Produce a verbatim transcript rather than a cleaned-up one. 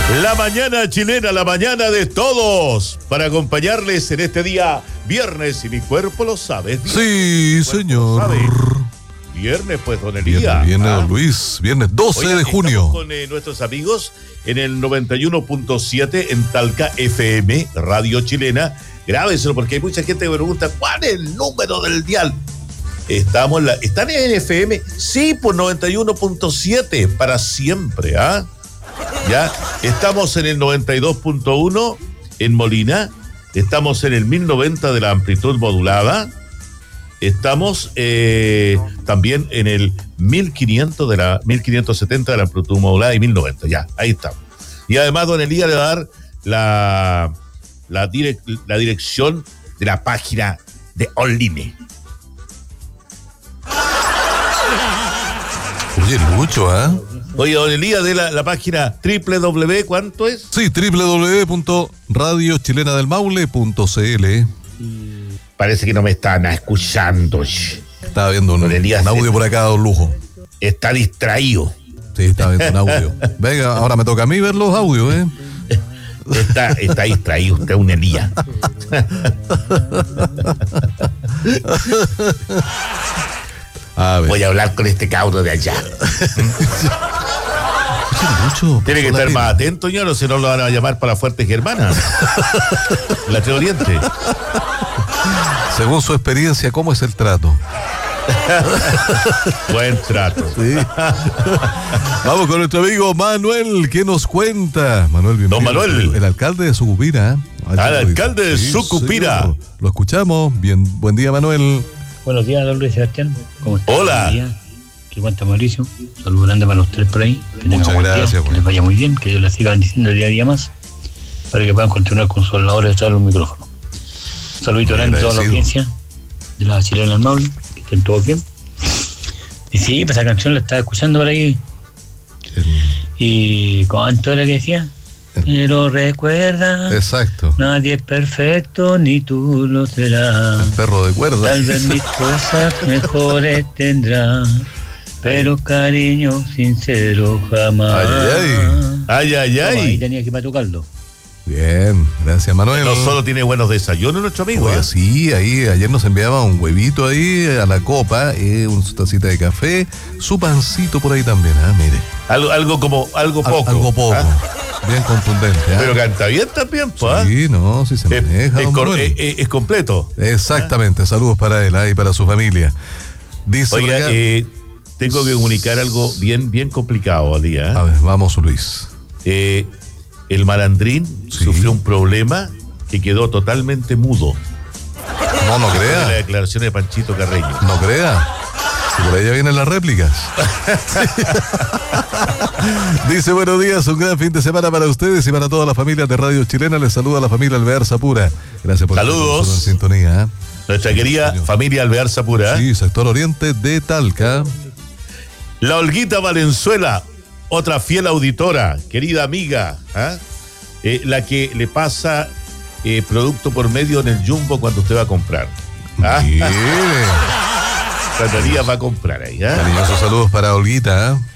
La mañana chilena, la mañana de todos, para acompañarles en este día viernes, y mi cuerpo lo sabe. Sí, señor. Sabe. Viernes, pues, don Elías. Viernes, viernes, don Luis. Viernes doce Oigan, de junio. Con eh, nuestros amigos en el noventa y uno punto siete en Talca F M, Radio Chilena. Grábenselo porque hay mucha gente que me pregunta, ¿cuál es el número del dial? Estamos la, ¿Están en F M? Sí, por noventa y uno punto siete, para siempre, ¿ah? Ya, estamos en el noventa y dos punto uno en Molina, estamos en el mil noventa de la amplitud modulada, estamos eh, también en el mil quinientos de la mil quinientos setenta de la amplitud modulada y mil noventa, ya, ahí estamos. Y además don Elías le va a dar la, la, direc, la dirección de la página de online. Oye, mucho, ¿ah? ¿eh? Oye, don Elías, de la, la página doble u doble u doble u, ¿cuánto es? Sí, doble u doble u doble u punto radio chilena del maule punto c l. Parece que no me están escuchando. Estaba viendo un, Elías, un audio por acá, don Lujo. Está distraído. Sí, estaba viendo un audio. Venga, ahora me toca a mí ver los audios, ¿eh? Está, está distraído, usted es un Elías. A ver. Voy a hablar con este cabro de allá. Mucho, tiene que estar más atento, ñoro, si no lo van a llamar para Fuerte Germana. La Tre Oriente. Según su experiencia, ¿cómo es el trato? Buen trato. Sí. Vamos con nuestro amigo Manuel, ¿qué nos cuenta? Manuel, bienvenido. Don Manuel. El alcalde de Sucupira. Ah, el alcalde de sí, Sucupira. Señor. Lo escuchamos. Bien, buen día, Manuel. Buenos días, don Luis Sebastián. ¿Cómo están? Hola. ¿Qué cuenta, Mauricio? Saludos grandes para los tres por ahí. Que Muchas gracias. Día, que les vaya muy bien, que Dios les siga bendiciendo día a día más, para que puedan continuar con sus labores detrás de los micrófonos. Saludito grande a toda la audiencia de la Chilena del Maule, que estén todos bien. Y sí, pues esa canción la estaba escuchando por ahí. El... ¿Y cuánto era que decía? Pero recuerda, exacto. Nadie es perfecto, ni tú lo serás. El perro de cuerda. Tal vez mis cosas mejores tendrá, pero cariño sincero jamás. Ay, ay, ay, ay, ay. Ahí tenía que ir para tocarlo. Bien, gracias, Manuel. No solo tiene buenos desayunos nuestro amigo. Oye, ¿eh? Sí, ahí ayer nos enviaba un huevito ahí a la copa, eh, una tacita de café, su pancito por ahí también, ah, mire. Algo, algo como, algo poco. Al, algo poco. ¿Ah? Bien contundente. ¿eh? Pero canta bien también, pues. Sí, no, sí se es, maneja. Es, cor, es, es completo. Exactamente, ¿ah? Saludos para él ¿eh? y para su familia. Dice Oiga, eh, tengo que comunicar algo bien, bien complicado, Alía. ¿eh? A ver, vamos, Luis. Eh, el malandrín sí. sufrió un problema que quedó totalmente mudo. No, no crea. La declaración de Panchito Carreño. No crea. Si por allá vienen las réplicas. Dice, buenos días, un gran fin de semana para ustedes y para toda la familia de Radio Chilena. Les saluda a la familia Alvear Zapura. Gracias por saludos. estar en sintonía. ¿eh? Nuestra querida sí, familia Alvear Zapura. Sí, sector oriente de Talca. La Olguita Valenzuela, otra fiel auditora, querida amiga, ¿eh? Eh, la que le pasa eh, producto por medio en el Jumbo cuando usted va a comprar. ¿Ah? Bien. Cuando Elías va a comprar ahí. ¿eh? Cariñosos saludos para Olguita. ¿eh?